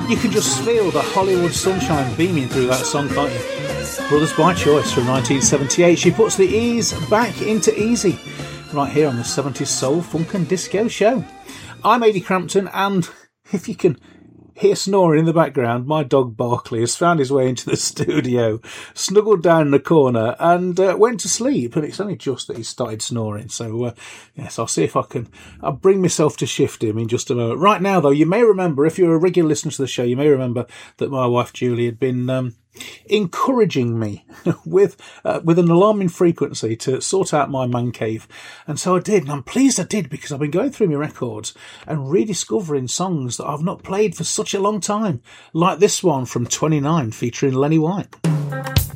You can just feel the Hollywood sunshine beaming through that song, can't you? Brothers by Choice from 1978. She puts the E's back into easy, right here on the 70s Soul, Funk and Disco Show. I'm Ady Crampton, and if you can hear snoring in the background, my dog Barkley has found his way into the studio, snuggled down in the corner and went to sleep, and it's only just that he started snoring. So yes, I'll see if I'll bring myself to shift him in just a moment. Right now though, you may remember, if you're a regular listener to the show, you may remember that my wife Julie had been encouraging me with an alarming frequency to sort out my man cave, and so I did, and I'm pleased I did, because I've been going through my records and rediscovering songs that I've not played for such a long time, like this one from 29 featuring Lenny White.